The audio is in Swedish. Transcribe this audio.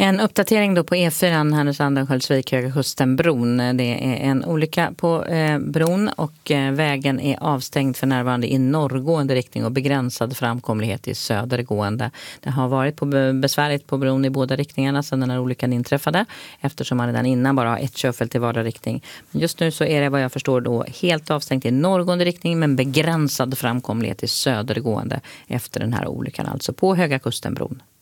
En uppdatering då på E4 Härnösand-Örnsköldsvik, Höga Kusten-bron. Det är en olycka på bron och vägen är avstängd för närvarande i norrgående riktning och begränsad framkomlighet i södergående. Det har varit besvärligt på bron i båda riktningarna sedan den här olyckan inträffade, eftersom man redan innan bara har ett körfält i vardera riktning. Men just nu så är det, vad jag förstår, då helt avstängt i norrgående riktning men begränsad framkomlighet i södergående efter den här olyckan, alltså på Höga Kusten-bron.